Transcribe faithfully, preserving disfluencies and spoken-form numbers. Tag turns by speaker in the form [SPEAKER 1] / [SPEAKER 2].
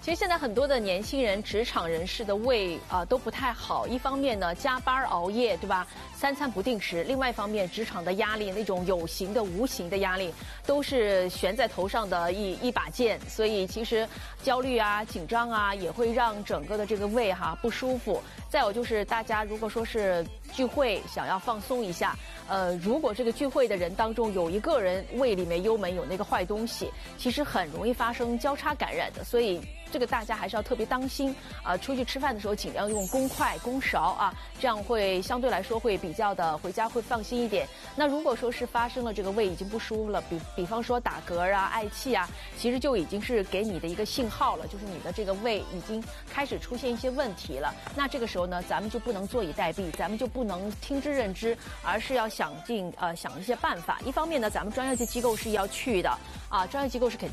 [SPEAKER 1] 其实现在很多的年轻人、职场人士的胃啊、呃、都不太好。一方面呢，加班熬夜，对吧？三餐不定时；另外一方面，职场的压力，那种有形的、无形的压力，都是悬在头上的一一把剑。所以其实焦虑啊、紧张啊，也会让整个的这个胃哈不舒服。再有就是大家如果说是聚会想要放松一下，呃，如果这个聚会的人当中有一个人胃里面幽门有那个坏东西，其实很容易发生交叉感染的。所以这个大家还是要特别当心啊、呃！出去吃饭的时候尽量用公筷、公勺啊，这样会相对来说会比较的回家会放心一点。那如果说是发生了这个胃已经不舒服了，比比方说打嗝啊、嗳气啊，其实就已经是给你的一个信号了，就是你的这个胃已经开始出现一些问题了。那这个时候呢，咱们就不能坐以待毙，咱们就不能听之任之，而是要想尽呃想一些办法。一方面呢，咱们专业机构是要去的啊，专业机构是肯定。